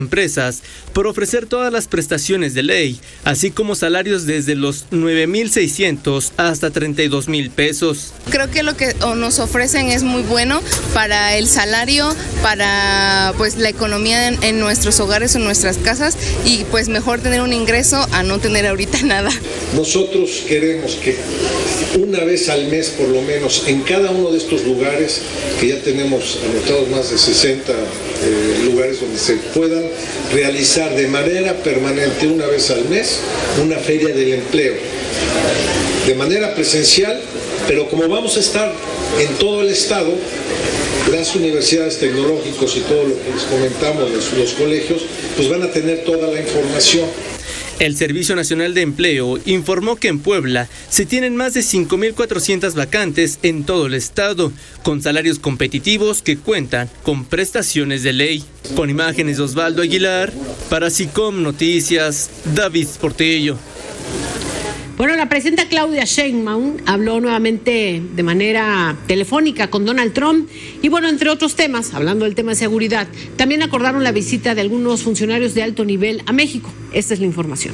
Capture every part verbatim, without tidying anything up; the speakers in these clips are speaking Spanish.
empresas por ofrecer todas las prestaciones de ley, así como salarios desde los nueve mil seiscientos hasta treinta y dos mil pesos. Creo que lo que nos ofrecen es muy bueno para el salario, para pues la economía en, en nuestros hogares o en nuestras casas, y pues mejor tener un ingreso a no tener ahorita nada. Nosotros queremos que una vez al mes por lo menos en cada uno de estos lugares, que ya tenemos anotados más de sesenta eh, lugares donde se puedan realizar de manera permanente una vez al mes una feria del empleo, de manera presencial, pero como vamos a estar en todo el estado, las universidades tecnológicas y todo lo que les comentamos, los, los colegios, pues van a tener toda la información. El Servicio Nacional de Empleo informó que en Puebla se tienen más de cinco mil cuatrocientas vacantes en todo el estado, con salarios competitivos que cuentan con prestaciones de ley. Con imágenes de Osvaldo Aguilar, para SICOM Noticias, David Portillo. Bueno, la presidenta Claudia Sheinbaum habló nuevamente de manera telefónica con Donald Trump y bueno, entre otros temas, hablando del tema de seguridad, también acordaron la visita de algunos funcionarios de alto nivel a México. Esta es la información.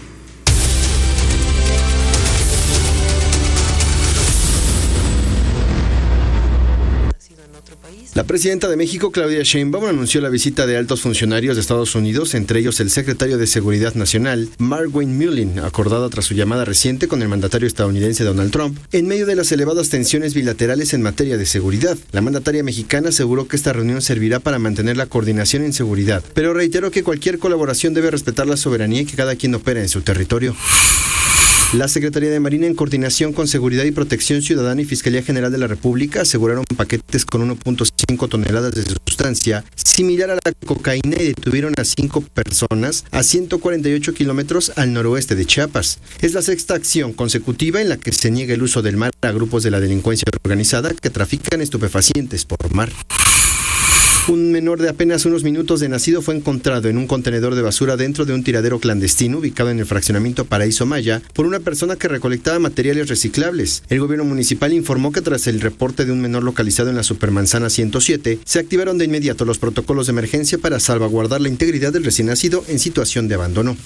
La presidenta de México, Claudia Sheinbaum, anunció la visita de altos funcionarios de Estados Unidos, entre ellos el secretario de Seguridad Nacional, Mark Wayne Mullin, acordada tras su llamada reciente con el mandatario estadounidense Donald Trump, en medio de las elevadas tensiones bilaterales en materia de seguridad. La mandataria mexicana aseguró que esta reunión servirá para mantener la coordinación en seguridad, pero reiteró que cualquier colaboración debe respetar la soberanía y que cada quien opera en su territorio. La Secretaría de Marina, en coordinación con Seguridad y Protección Ciudadana y Fiscalía General de la República, aseguraron paquetes con uno punto cinco toneladas de sustancia similar a la cocaína y detuvieron a cinco personas a ciento cuarenta y ocho kilómetros al noroeste de Chiapas. Es la sexta acción consecutiva en la que se niega el uso del mar a grupos de la delincuencia organizada que trafican estupefacientes por mar. Un menor de apenas unos minutos de nacido fue encontrado en un contenedor de basura dentro de un tiradero clandestino ubicado en el fraccionamiento Paraíso Maya por una persona que recolectaba materiales reciclables. El gobierno municipal informó que tras el reporte de un menor localizado en la Supermanzana ciento siete, se activaron de inmediato los protocolos de emergencia para salvaguardar la integridad del recién nacido en situación de abandono.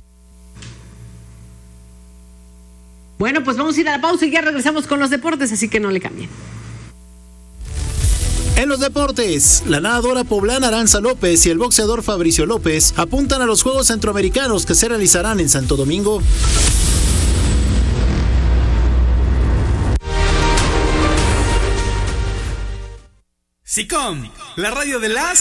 Bueno, pues vamos a ir a la pausa y ya regresamos con los deportes, así que no le cambien. En los deportes, la nadadora poblana Aranza López y el boxeador Fabricio López apuntan a los Juegos Centroamericanos que se realizarán en Santo Domingo. SICOM, la radio de las